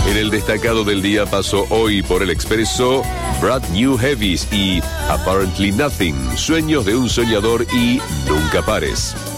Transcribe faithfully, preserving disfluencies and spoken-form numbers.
En el destacado del día pasó hoy por el Expreso Brand New Heavies y Apparently Nothing, Sueños de un soñador y Nunca pares.